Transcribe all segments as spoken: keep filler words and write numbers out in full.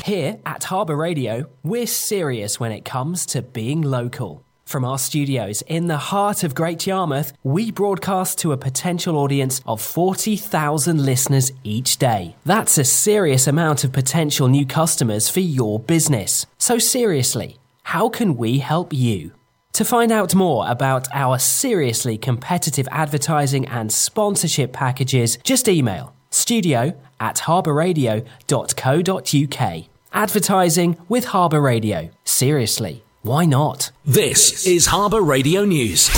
Here at Harbour Radio, we're serious when it comes to being local. From our studios in the heart of Great Yarmouth, we broadcast to a potential audience of forty thousand listeners each day. That's a serious amount of potential new customers for your business. So seriously, how can we help you? To find out more about our seriously competitive advertising and sponsorship packages, just email studio at harbourradio dot co dot uk. Advertising with Harbour Radio. Seriously, why not? This is Harbour Radio News.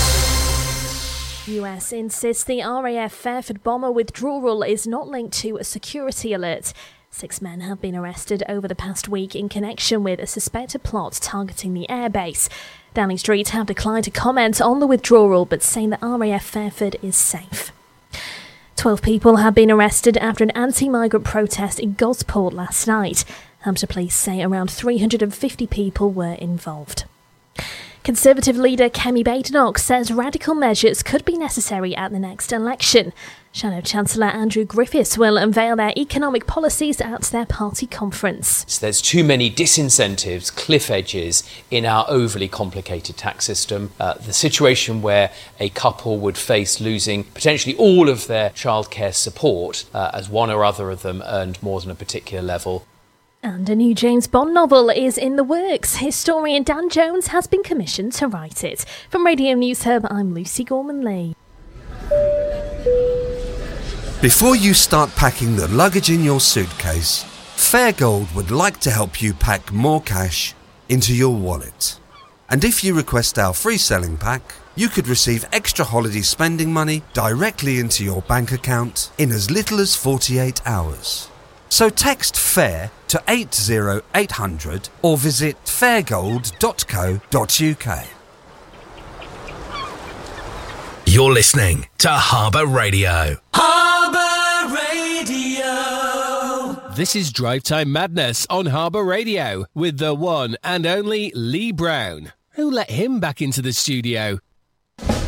U S insists the R A F Fairford bomber withdrawal is not linked to a security alert. Six men have been arrested over the past week in connection with a suspected plot targeting the airbase. Downing Street have declined to comment on the withdrawal, but saying that R A F Fairford is safe. Twelve people have been arrested after an anti-migrant protest in Gosport last night. Hampshire Police say around three hundred fifty people were involved. Conservative leader Kemi Badenoch says radical measures could be necessary at the next election. Shadow Chancellor Andrew Griffiths will unveil their economic policies at their party conference. So there's too many disincentives, cliff edges in our overly complicated tax system. Uh, the situation where a couple would face losing potentially all of their childcare support uh, as one or other of them earned more than a particular level. And a new James Bond novel is in the works. Historian Dan Jones has been commissioned to write it. From Radio News Hub, I'm Lucy Gorman-Lee. Before you start packing the luggage in your suitcase, Fairgold would like to help you pack more cash into your wallet. And if you request our free selling pack, you could receive extra holiday spending money directly into your bank account in as little as forty-eight hours. So text FAIR to eight zero eight hundred or visit fairgold dot co dot uk. You're listening to Harbour Radio. Harbour Radio. This is Drive Time Madness on Harbour Radio with the one and only Lee Brown. Who let him back into the studio?